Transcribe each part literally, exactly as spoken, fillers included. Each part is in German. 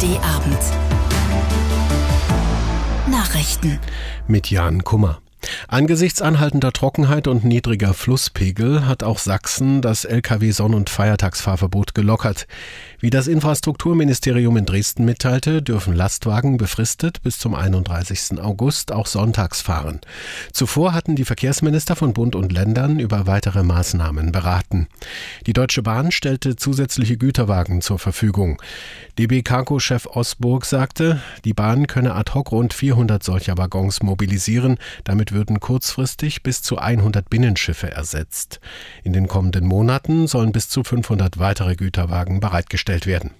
D-Abend. Nachrichten mit Jan Kummer. Angesichts anhaltender Trockenheit und niedriger Flusspegel hat auch Sachsen das L K W-Sonn- und Feiertagsfahrverbot gelockert. Wie das Infrastrukturministerium in Dresden mitteilte, dürfen Lastwagen befristet bis zum einunddreißigsten August auch sonntags fahren. Zuvor hatten die Verkehrsminister von Bund und Ländern über weitere Maßnahmen beraten. Die Deutsche Bahn stellte zusätzliche Güterwagen zur Verfügung. D B Cargo-Chef Osburg sagte, die Bahn könne ad hoc rund vierhundert solcher Waggons mobilisieren. Damit würden kurzfristig bis zu hundert Binnenschiffe ersetzt. In den kommenden Monaten sollen bis zu fünfhundert weitere Güterwagen bereitgestellt werden.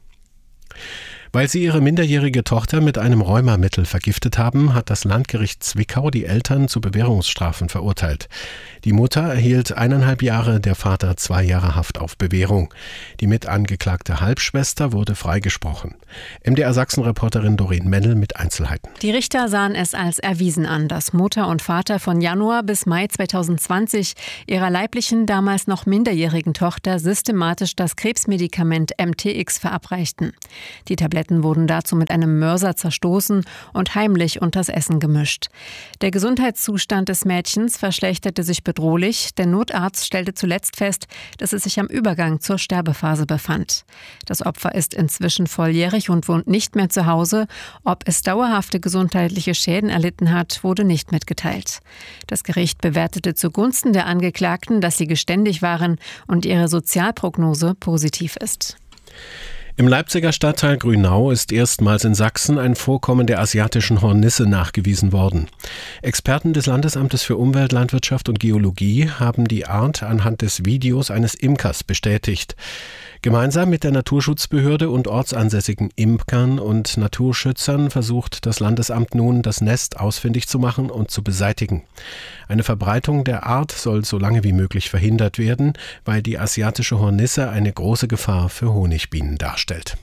Weil sie ihre minderjährige Tochter mit einem Rheumamittel vergiftet haben, hat das Landgericht Zwickau die Eltern zu Bewährungsstrafen verurteilt. Die Mutter erhielt eineinhalb Jahre, der Vater zwei Jahre Haft auf Bewährung. Die mit angeklagte Halbschwester wurde freigesprochen. M D R Sachsen-Reporterin Doreen Mennel mit Einzelheiten. Die Richter sahen es als erwiesen an, dass Mutter und Vater von Januar bis Mai zweitausendzwanzig ihrer leiblichen, damals noch minderjährigen Tochter systematisch das Krebsmedikament M T X verabreichten. Die Tabletten wurden dazu mit einem Mörser zerstoßen und heimlich unters Essen gemischt. Der Gesundheitszustand des Mädchens verschlechterte sich bedrohlich. Der Notarzt stellte zuletzt fest, dass es sich am Übergang zur Sterbephase befand. Das Opfer ist inzwischen volljährig und wohnt nicht mehr zu Hause. Ob es dauerhafte gesundheitliche Schäden erlitten hat, wurde nicht mitgeteilt. Das Gericht bewertete zugunsten der Angeklagten, dass sie geständig waren und ihre Sozialprognose positiv ist. Im Leipziger Stadtteil Grünau ist erstmals in Sachsen ein Vorkommen der asiatischen Hornisse nachgewiesen worden. Experten des Landesamtes für Umwelt, Landwirtschaft und Geologie haben die Art anhand des Videos eines Imkers bestätigt. Gemeinsam mit der Naturschutzbehörde und ortsansässigen Imkern und Naturschützern versucht das Landesamt nun, das Nest ausfindig zu machen und zu beseitigen. Eine Verbreitung der Art soll so lange wie möglich verhindert werden, weil die asiatische Hornisse eine große Gefahr für Honigbienen darstellt.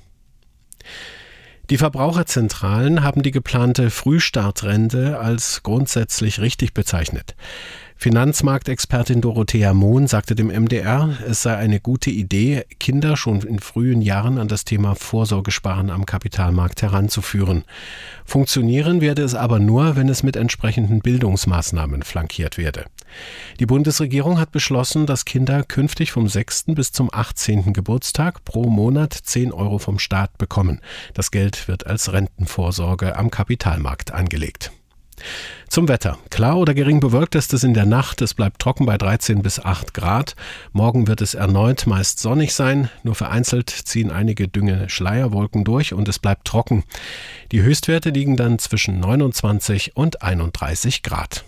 Die Verbraucherzentralen haben die geplante Frühstartrente als grundsätzlich richtig bezeichnet. Finanzmarktexpertin Dorothea Mohn sagte dem M D R, es sei eine gute Idee, Kinder schon in frühen Jahren an das Thema Vorsorgesparen am Kapitalmarkt heranzuführen. Funktionieren werde es aber nur, wenn es mit entsprechenden Bildungsmaßnahmen flankiert werde. Die Bundesregierung hat beschlossen, dass Kinder künftig vom sechsten bis zum achtzehnten Geburtstag pro Monat zehn Euro vom Staat bekommen. Das Geld wird als Rentenvorsorge am Kapitalmarkt angelegt. Zum Wetter. Klar oder gering bewölkt ist es in der Nacht. Es bleibt trocken bei dreizehn bis acht Grad. Morgen wird es erneut meist sonnig sein. Nur vereinzelt ziehen einige dünne Schleierwolken durch und es bleibt trocken. Die Höchstwerte liegen dann zwischen neunundzwanzig und einunddreißig Grad.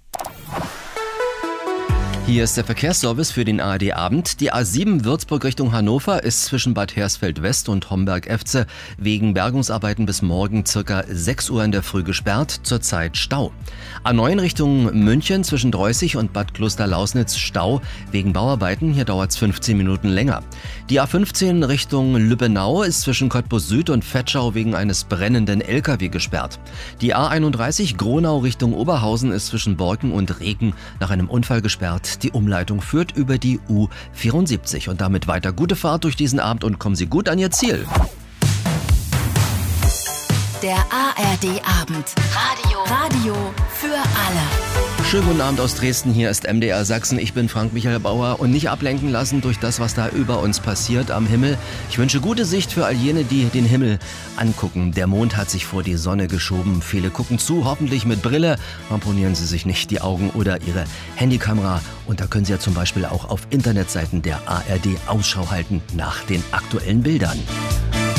Hier ist der Verkehrsservice für den A R D-Abend. Die A sieben Würzburg Richtung Hannover ist zwischen Bad Hersfeld West und Homberg-Efze wegen Bergungsarbeiten bis morgen circa sechs Uhr in der Früh gesperrt, zurzeit Stau. A neun Richtung München zwischen Dreußig und Bad Klosterlausnitz Stau wegen Bauarbeiten, hier dauert es fünfzehn Minuten länger. Die A fünfzehn Richtung Lübbenau ist zwischen Cottbus Süd und Vetschau wegen eines brennenden L K W gesperrt. Die A einunddreißig Gronau Richtung Oberhausen ist zwischen Borken und Regen nach einem Unfall gesperrt. Die Umleitung führt über die U vierundsiebzig. Und damit weiter gute Fahrt durch diesen Abend und kommen Sie gut an Ihr Ziel. Der A R D-Abend. Radio. Radio für alle. Schönen guten Abend aus Dresden. Hier ist M D R Sachsen. Ich bin Frank-Michael Bauer und nicht ablenken lassen durch das, was da über uns passiert am Himmel. Ich wünsche gute Sicht für all jene, die den Himmel angucken. Der Mond hat sich vor die Sonne geschoben. Viele gucken zu, hoffentlich mit Brille. Ramponieren Sie sich nicht die Augen oder Ihre Handykamera. Und da können Sie ja zum Beispiel auch auf Internetseiten der A R D Ausschau halten nach den aktuellen Bildern.